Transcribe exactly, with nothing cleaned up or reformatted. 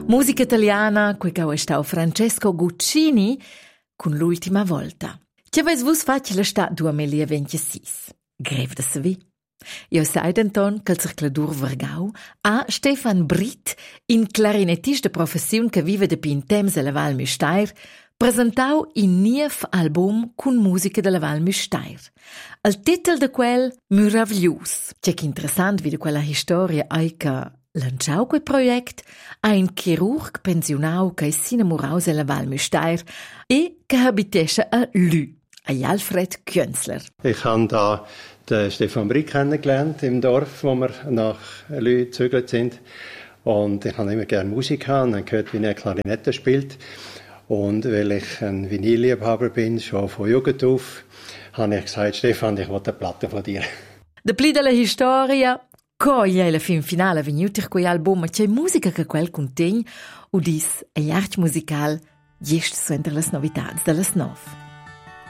Musica italiana, quei che è stato Francesco Guccini, con l'ultima volta. Che avete vus fatto l'estate duemilaventisei? Greve da savi. Io sai denton che il circoladur Vergau ha Stefan Britt, in clarinettista de professione che vive da pin temps alla Val Müstair, presentau in nief album con musica della Val Müstair. Il titolo de quel Muraviglius. C'è che interessant vide quella storia è che lanciau quel project a un chirurg pensionau che si innamorau alla Val Müstair e che abitesce a Lü, a Alfred Künzler. Ich habe da den Stefan Britt kennengelernt im Dorf, wo wir nach Lü gezögert sind. Und ich habe immer gerne Musik gehabt und habe gehört, wie er Klarinette spielt. Und weil ich ein Vinylliebhaber bin, schon von Jugend auf, habe ich gesagt, Stefan, ich will eine Platte von dir. De pli della storia, coglie la fin finale venuti quei album, c'è musica che quel contegn, udis e art musical, gest su entre las novità della nove.